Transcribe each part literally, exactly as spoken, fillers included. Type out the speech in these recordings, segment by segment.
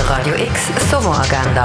Radio X Sommeragenda.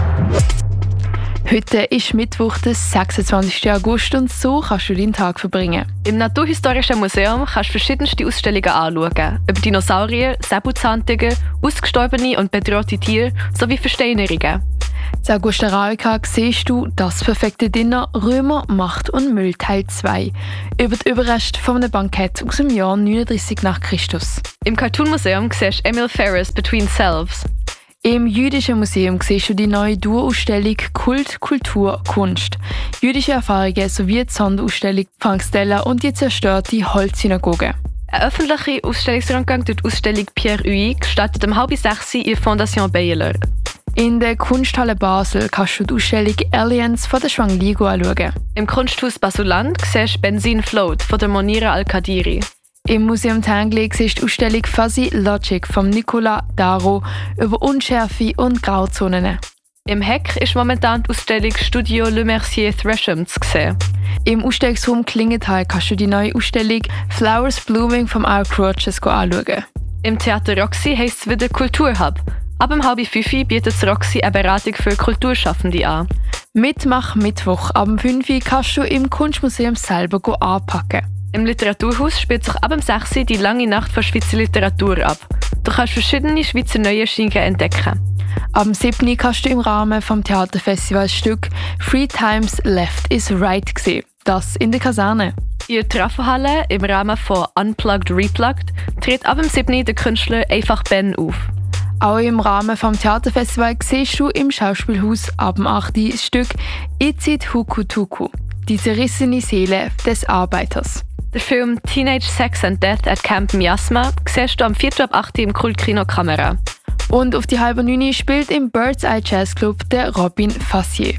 Heute ist Mittwoch, der sechsundzwanzigsten August, und so kannst du deinen Tag verbringen. Im Naturhistorischen Museum kannst du verschiedenste Ausstellungen anschauen. Über Dinosaurier, Säbelzahntiger, ausgestorbene und bedrohte Tiere sowie Versteinerungen. In Augusta Raurica siehst du «Das perfekte Dinner, Römer, Macht und Müll» Teil zwei über die Überreste von einem Bankett aus dem Jahr neununddreißig nach Christus. Im Cartoon Museum siehst du Emil Ferris «Between Selves». Im Jüdischen Museum siehst du die neue Dauerausstellung «Kult, Kultur, Kunst». Jüdische Erfahrungen sowie die Sonderausstellung «Frank Stella» und die zerstörte Holzsynagoge. Ein öffentlicher Ausstellungsrundgang durch die Ausstellung Pierre Huy startet um halb sechs in der Fondation Baylor. In der Kunsthalle Basel kannst du die Ausstellung «Aliens» von der Schwang Ligo anschauen. Im Kunsthaus Basuland siehst du «Benzin Float» von der Monira Al-Kadiri. Im Museum Tinguely siehst du die Ausstellung «Fuzzy Logic» von Nicolas Darro über Unschärfe und Grauzonen. Im Heck ist momentan die Ausstellung «Studio Le Mercier Thresham» zu sehen. Im Ausstellungsraum Klingenthal kannst du die neue Ausstellung «Flowers Blooming» vom Arc Roaches anschauen. Im Theater Roxy heisst es wieder «Kulturhub». Ab dem halb fünf bietet das Roxy eine Beratung für Kulturschaffende an. Mitmach Mittwoch ab dem fünf kannst du im Kunstmuseum selber anpacken. Im Literaturhaus spielt sich ab dem sechs die lange Nacht von Schweizer Literatur ab. Du kannst verschiedene Schweizer Neuerscheinungen entdecken. Ab dem siebten kannst du im Rahmen des Theaterfestivals Stück «Three Times Left is Right» sehen. Das in der Kaserne. In der Trafo-Halle im Rahmen von «Unplugged Replugged» tritt ab dem siebten der Künstler «Einfach Ben» auf. Auch im Rahmen des Theaterfestivals siehst du im Schauspielhaus ab dem achten das Stück «Itzit Hukutuku», die zerrissene Seele des Arbeiters. Der Film «Teenage Sex and Death at Camp Miasma» siehst du am vierten ab achten im Kultkino Kamera. Und auf die halbe neun spielt im Bird's Eye Jazz Club der Robin Fassier.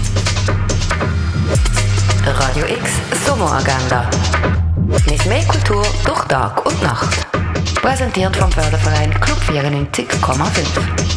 Radio X Sommeragenda. Mit mehr Kultur durch Tag und Nacht. Präsentiert vom Förderverein Club vierundneunzig Komma fünf.